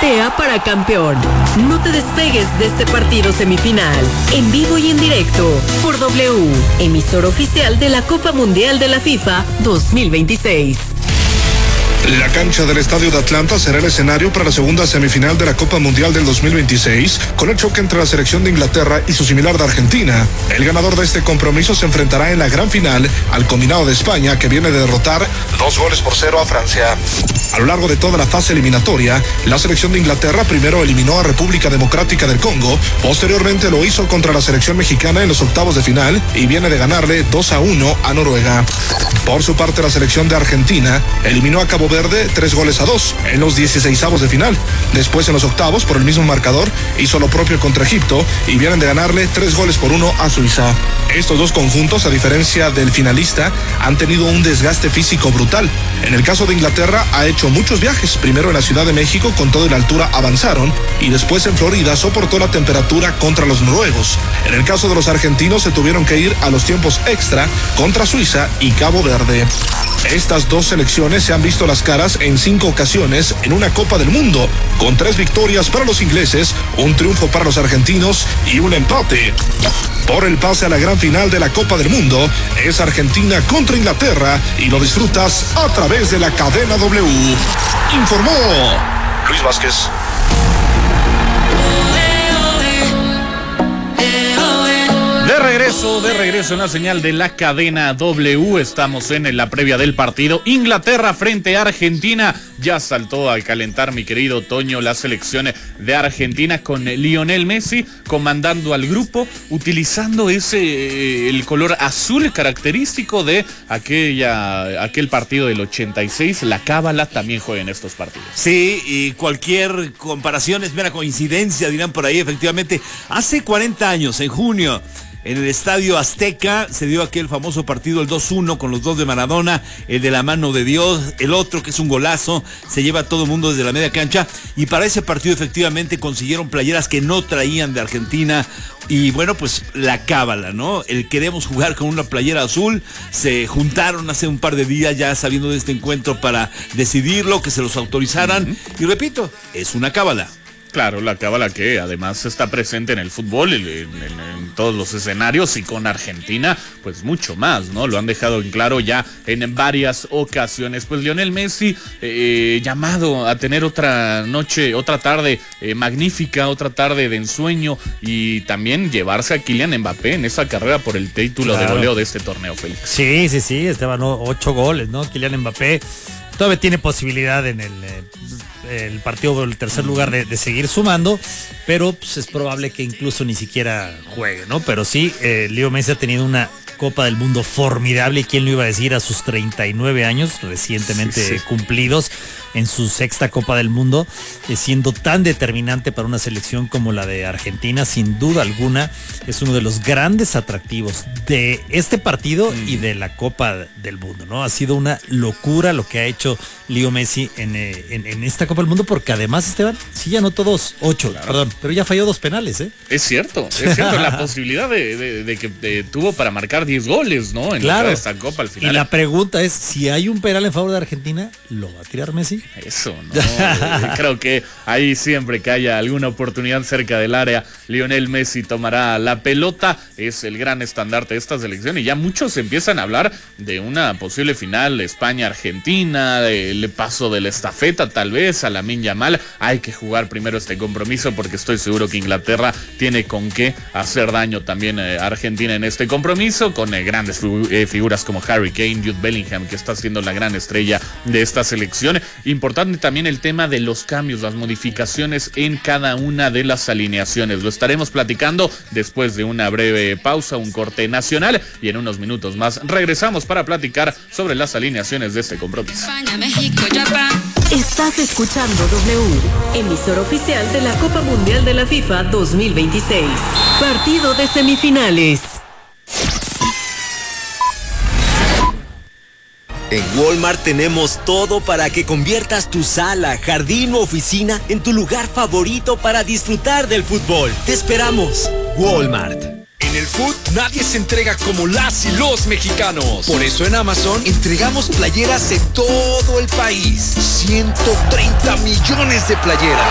sea para campeón. No te despegues de este partido semifinal, en vivo y en directo, por W, emisor oficial de la Copa Mundial de la FIFA 2026. La cancha del Estadio de Atlanta será el escenario para la segunda semifinal de la Copa Mundial del 2026, con el choque entre la selección de Inglaterra y su similar de Argentina. El ganador de este compromiso se enfrentará en la gran final al combinado de España, que viene de derrotar 2-0 a Francia. A lo largo de toda la fase eliminatoria, la selección de Inglaterra primero eliminó a República Democrática del Congo, posteriormente lo hizo contra la selección mexicana en los octavos de final y viene de ganarle 2-1 a Noruega. Por su parte, la selección de Argentina eliminó a Cabo Verde 3-2 en los 16avos de final. Después, en los octavos, por el mismo marcador, hizo lo propio contra Egipto y vienen de ganarle 3-1 a Suiza. Estos dos conjuntos, a diferencia del finalista, han tenido un desgaste físico brutal. En el caso de Inglaterra, ha hecho muchos viajes. Primero en la Ciudad de México, con todo y la altura avanzaron, y después en Florida soportó la temperatura contra los noruegos. En el caso de los argentinos, se tuvieron que ir a los tiempos extra contra Suiza y Cabo Verde. Estas dos selecciones se han visto las caras en 5 ocasiones en una Copa del Mundo, con 3 victorias para los ingleses, un triunfo para los argentinos y un empate. Por el pase a la gran final de la Copa del Mundo, es Argentina contra Inglaterra y lo disfrutas a través de la cadena W. Informó Luis Vázquez. De regreso en la señal de la cadena W. Estamos en la previa del partido. Inglaterra frente a Argentina. Ya saltó al calentar, mi querido Toño, la selección de Argentina con Lionel Messi comandando al grupo, utilizando el color azul característico de aquel partido del 86. La cábala también juega en estos partidos. Sí, y cualquier comparación es mera coincidencia, dirán por ahí. Efectivamente, hace 40 años, en junio, en el Estadio Azteca se dio aquel famoso partido, el 2-1 con los 2 de Maradona, el de la mano de Dios, el otro que es un golazo, se lleva a todo el mundo desde la media cancha, y para ese partido efectivamente consiguieron playeras que no traían de Argentina, y bueno, pues la cábala, ¿no? El queremos jugar con una playera azul, se juntaron hace un par de días ya sabiendo de este encuentro para decidirlo, que se los autorizaran, y repito, es una cábala. Claro, la cábala que además está presente en el fútbol, en todos los escenarios, y con Argentina, pues mucho más, ¿no? Lo han dejado en claro ya en varias ocasiones. Pues Lionel Messi, llamado a tener otra tarde magnífica, otra tarde de ensueño, y también llevarse a Kylian Mbappé en esa carrera por el título de goleo de este torneo, Félix. Sí, Esteban, 8 goles, ¿no? Kylian Mbappé todavía tiene posibilidad en el partido por el tercer lugar de seguir sumando, pero pues, es probable que incluso ni siquiera juegue, ¿no? Pero sí, Leo Messi ha tenido una Copa del Mundo formidable, y quién lo iba a decir a sus 39 años recientemente cumplidos, en su 6ª Copa del Mundo, siendo tan determinante para una selección como la de Argentina. Sin duda alguna es uno de los grandes atractivos de este partido y de la Copa del Mundo, ¿no? Ha sido una locura lo que ha hecho Leo Messi en esta Copa del Mundo, porque además, Esteban, sí ya anotó 8, claro, perdón, pero ya falló 2 penales, ¿eh? Es cierto, la posibilidad de que tuvo para marcar 10 goles, ¿no? En esta Copa al final. Y la pregunta es, si hay un penal en favor de Argentina, ¿lo va a tirar Messi? Eso, ¿no? Creo que ahí siempre que haya alguna oportunidad cerca del área, Lionel Messi tomará la pelota. Es el gran estandarte de esta selección, y ya muchos empiezan a hablar de una posible final España-Argentina, del paso de la estafeta tal vez a Lamine Yamal. Hay que jugar primero este compromiso, porque estoy seguro que Inglaterra tiene con qué hacer daño también a Argentina en este compromiso, con grandes figuras como Harry Kane, Jude Bellingham, que está siendo la gran estrella de esta selección. Importante también el tema de los cambios, las modificaciones en cada una de las alineaciones. Lo estaremos platicando después de una breve pausa, un corte nacional, y en unos minutos más regresamos para platicar sobre las alineaciones de este compromiso. Estás escuchando W, emisor oficial de la Copa Mundial de la FIFA 2026. Partido de semifinales. En Walmart tenemos todo para que conviertas tu sala, jardín o oficina en tu lugar favorito para disfrutar del fútbol. Te esperamos, Walmart. En el Food nadie se entrega como las y los mexicanos. Por eso en Amazon entregamos playeras en todo el país. 130 millones de playeras.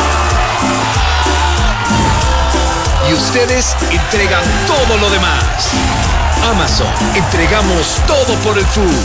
Y ustedes entregan todo lo demás. Amazon, entregamos todo por el fútbol.